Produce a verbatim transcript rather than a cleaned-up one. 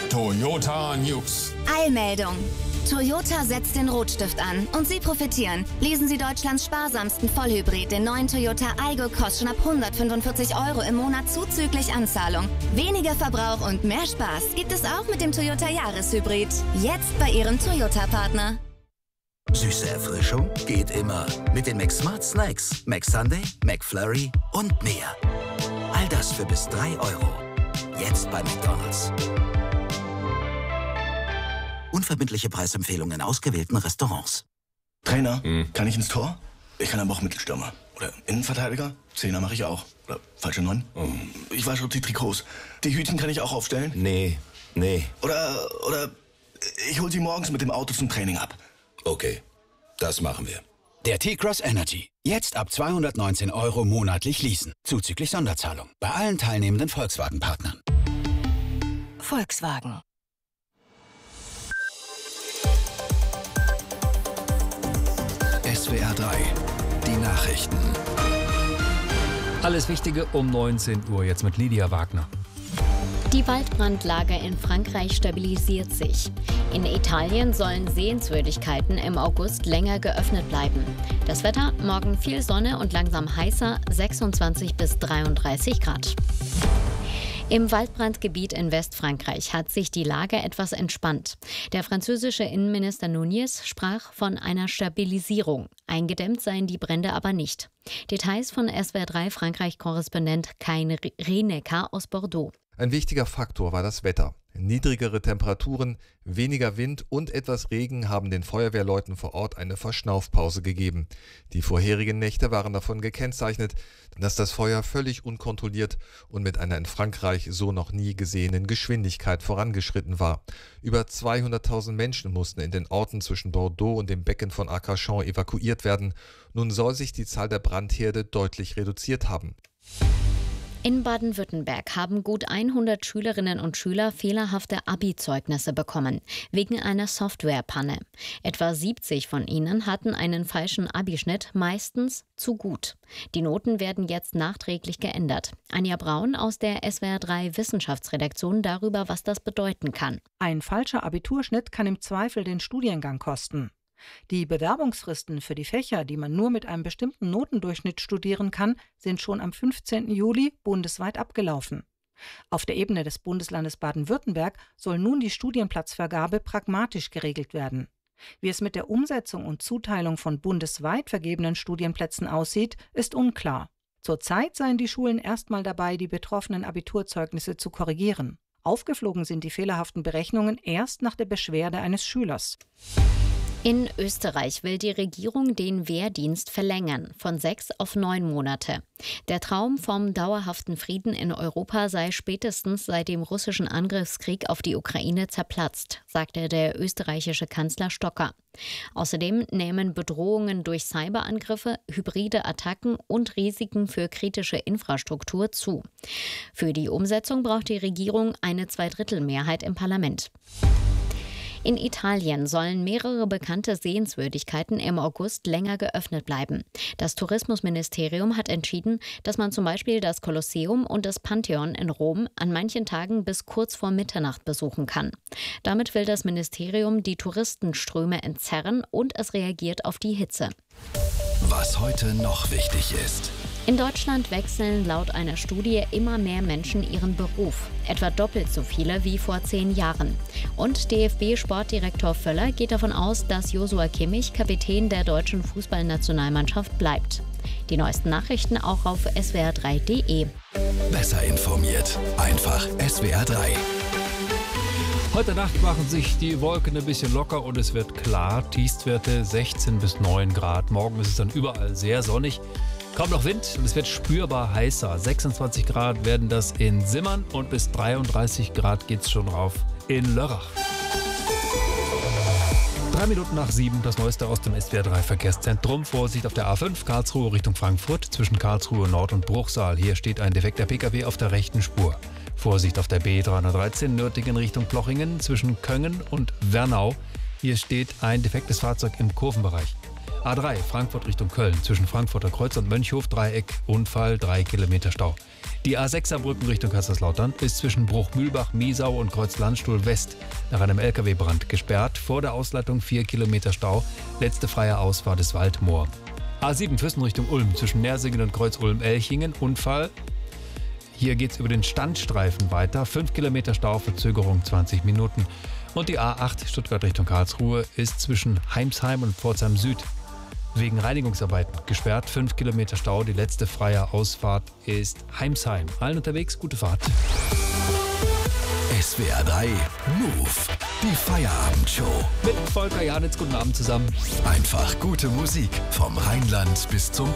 Toyota News. Eilmeldung. Toyota setzt den Rotstift an und Sie profitieren. Lesen Sie Deutschlands sparsamsten Vollhybrid, den neuen Toyota Aygo Cross, schon ab hundertfünfundvierzig Euro im Monat zuzüglich Anzahlung. Weniger Verbrauch und mehr Spaß gibt es auch mit dem Toyota Jahreshybrid. Jetzt bei Ihrem Toyota-Partner. Süße Erfrischung geht immer mit den McSmart Snacks, McSunday, McFlurry und mehr. All das für bis drei Euro. Jetzt bei McDonald's. Unverbindliche Preisempfehlungen in ausgewählten Restaurants. Trainer, hm. kann ich ins Tor? Ich kann aber auch Mittelstürmer. Oder Innenverteidiger? Zehner mache ich auch. Oder falsche Neun? Oh. Ich wasche auch die Trikots. Die Hütchen kann ich auch aufstellen? Nee, nee. Oder, oder ich hol sie morgens mit dem Auto zum Training ab. Okay, das machen wir. Der T-Cross Energy. Jetzt ab zweihundertneunzehn Euro monatlich leasen. Zuzüglich Sonderzahlung. Bei allen teilnehmenden Volkswagen-Partnern. Volkswagen. S W R drei, die Nachrichten. Alles Wichtige um neunzehn Uhr, jetzt mit Lydia Wagner. Die Waldbrandlage in Frankreich stabilisiert sich. In Italien sollen Sehenswürdigkeiten im August länger geöffnet bleiben. Das Wetter: morgen viel Sonne und langsam heißer, sechsundzwanzig bis dreiunddreißig Grad. Im Waldbrandgebiet in Westfrankreich hat sich die Lage etwas entspannt. Der französische Innenminister Nunez sprach von einer Stabilisierung. Eingedämmt seien die Brände aber nicht. Details von S W R drei Frankreich-Korrespondent Kai Rienecker aus Bordeaux. Ein wichtiger Faktor war das Wetter. Niedrigere Temperaturen, weniger Wind und etwas Regen haben den Feuerwehrleuten vor Ort eine Verschnaufpause gegeben. Die vorherigen Nächte waren davon gekennzeichnet, dass das Feuer völlig unkontrolliert und mit einer in Frankreich so noch nie gesehenen Geschwindigkeit vorangeschritten war. Über zweihunderttausend Menschen mussten in den Orten zwischen Bordeaux und dem Becken von Arcachon evakuiert werden. Nun soll sich die Zahl der Brandherde deutlich reduziert haben. In Baden-Württemberg haben gut hundert Schülerinnen und Schüler fehlerhafte Abi-Zeugnisse bekommen, wegen einer Softwarepanne. Etwa siebzig von ihnen hatten einen falschen Abischnitt, meistens zu gut. Die Noten werden jetzt nachträglich geändert. Anja Braun aus der S W R drei Wissenschaftsredaktion darüber, was das bedeuten kann. Ein falscher Abiturschnitt kann im Zweifel den Studiengang kosten. Die Bewerbungsfristen für die Fächer, die man nur mit einem bestimmten Notendurchschnitt studieren kann, sind schon am fünfzehnten Juli bundesweit abgelaufen. Auf der Ebene des Bundeslandes Baden-Württemberg soll nun die Studienplatzvergabe pragmatisch geregelt werden. Wie es mit der Umsetzung und Zuteilung von bundesweit vergebenen Studienplätzen aussieht, ist unklar. Zurzeit seien die Schulen erstmal dabei, die betroffenen Abiturzeugnisse zu korrigieren. Aufgeflogen sind die fehlerhaften Berechnungen erst nach der Beschwerde eines Schülers. In Österreich will die Regierung den Wehrdienst verlängern, von sechs auf neun Monate. Der Traum vom dauerhaften Frieden in Europa sei spätestens seit dem russischen Angriffskrieg auf die Ukraine zerplatzt, sagte der österreichische Kanzler Stocker. Außerdem nehmen Bedrohungen durch Cyberangriffe, hybride Attacken und Risiken für kritische Infrastruktur zu. Für die Umsetzung braucht die Regierung eine Zweidrittelmehrheit im Parlament. In Italien sollen mehrere bekannte Sehenswürdigkeiten im August länger geöffnet bleiben. Das Tourismusministerium hat entschieden, dass man zum Beispiel das Kolosseum und das Pantheon in Rom an manchen Tagen bis kurz vor Mitternacht besuchen kann. Damit will das Ministerium die Touristenströme entzerren und es reagiert auf die Hitze. Was heute noch wichtig ist. In Deutschland wechseln laut einer Studie immer mehr Menschen ihren Beruf. Etwa doppelt so viele wie vor zehn Jahren. Und D F B-Sportdirektor Völler geht davon aus, dass Joshua Kimmich Kapitän der deutschen Fußballnationalmannschaft bleibt. Die neuesten Nachrichten auch auf S W R drei Punkt D E. Besser informiert. Einfach S W R drei. Heute Nacht machen sich die Wolken ein bisschen locker und es wird klar. Tiefstwerte sechzehn bis neun Grad. Morgen ist es dann überall sehr sonnig. Kaum noch Wind und es wird spürbar heißer. sechsundzwanzig Grad werden das in Simmern und bis dreiunddreißig Grad geht's schon rauf in Lörrach. Drei Minuten nach sieben, das Neueste aus dem S W R drei Verkehrszentrum. Vorsicht auf der A fünf, Karlsruhe Richtung Frankfurt, zwischen Karlsruhe Nord und Bruchsal. Hier steht ein defekter P K W auf der rechten Spur. Vorsicht auf der B dreihundertdreizehn, Nürtingen Richtung Plochingen, zwischen Köngen und Wernau. Hier steht ein defektes Fahrzeug im Kurvenbereich. A drei, Frankfurt Richtung Köln, zwischen Frankfurter Kreuz und Mönchhof, Dreieck, Unfall, drei Kilometer Stau. Die A sechs Saarbrücken Richtung Kaiserslautern ist zwischen Bruchmühlbach-Miesau und Kreuz-Landstuhl West nach einem L K W-Brand gesperrt. Vor der Ausleitung vier Kilometer Stau. Letzte freie Ausfahrt ist Waldmoor. A sieben Füssen Richtung Ulm zwischen Nersingen und Kreuz-Ulm-Elchingen. Unfall. Hier geht es über den Standstreifen weiter. fünf Kilometer Stau, Verzögerung zwanzig Minuten. Und die A acht Stuttgart Richtung Karlsruhe ist zwischen Heimsheim und Pforzheim Süd wegen Reinigungsarbeiten gesperrt. fünf Kilometer Stau. Die letzte freie Ausfahrt ist Heimsheim. Allen unterwegs, gute Fahrt. S W R drei Move. Die Feierabendshow. Mit Volker Janitz, guten Abend zusammen. Einfach gute Musik vom Rheinland bis zum